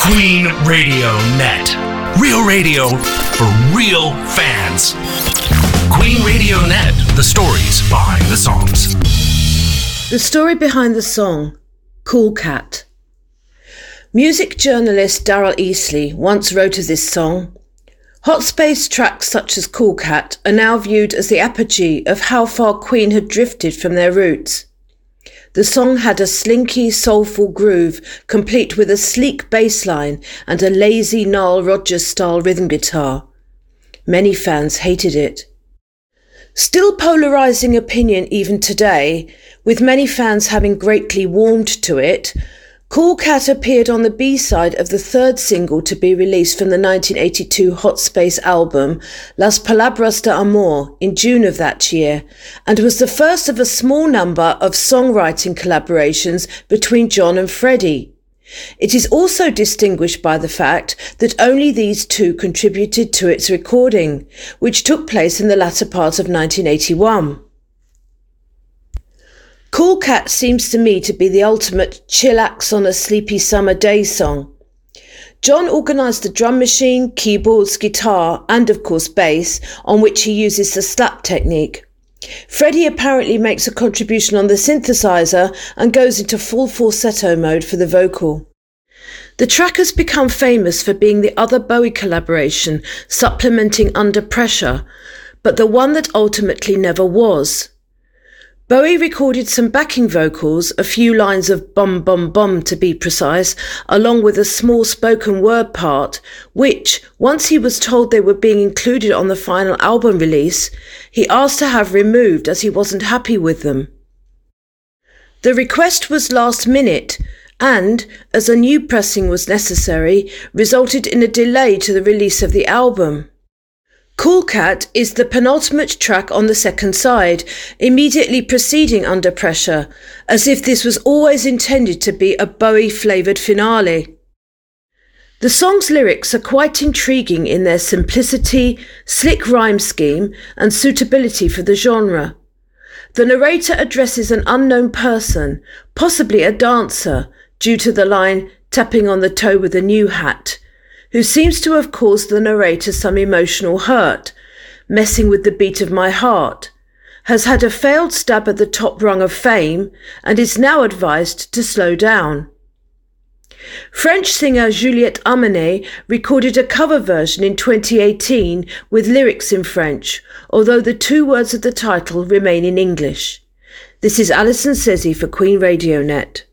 Queen Radio Net. Real radio for real fans. Queen Radio Net. The stories behind the songs. The story behind the song, Cool Cat. Music journalist Darrell Easley once wrote of this song, "Hot space tracks such as Cool Cat are now viewed as the apogee of how far Queen had drifted from their roots. The song had a slinky, soulful groove, complete with a sleek bass line and a lazy Nile Rodgers-style rhythm guitar. Many fans hated it. Still polarising opinion even today, with many fans having greatly warmed to it, Cool Cat appeared on the B-side of the third single to be released from the 1982 Hot Space album, Las Palabras de Amor, in June of that year, and was the first of a small number of songwriting collaborations between John and Freddie. It is also distinguished by the fact that only these two contributed to its recording, which took place in the latter part of 1981. Cool Cat seems to me to be the ultimate chillax on a sleepy summer day song. John organised the drum machine, keyboards, guitar and of course bass, on which he uses the slap technique. Freddie apparently makes a contribution on the synthesizer and goes into full falsetto mode for the vocal. The track has become famous for being the other Bowie collaboration supplementing Under Pressure, but the one that ultimately never was. Bowie recorded some backing vocals, a few lines of bum bum bum to be precise, along with a small spoken word part, which, once he was told they were being included on the final album release, he asked to have removed as he wasn't happy with them. The request was last minute and, as a new pressing was necessary, resulted in a delay to the release of the album. Cool Cat is the penultimate track on the second side, immediately preceding Under Pressure, as if this was always intended to be a Bowie-flavoured finale. The song's lyrics are quite intriguing in their simplicity, slick rhyme scheme and suitability for the genre. The narrator addresses an unknown person, possibly a dancer, due to the line, tapping on the toe with a new hat, who seems to have caused the narrator some emotional hurt, messing with the beat of my heart, has had a failed stab at the top rung of fame, and is now advised to slow down. French singer Juliette Armanet recorded a cover version in 2018 with lyrics in French, although the two words of the title remain in English. This is Alison Sezzi for Queen Radio Net.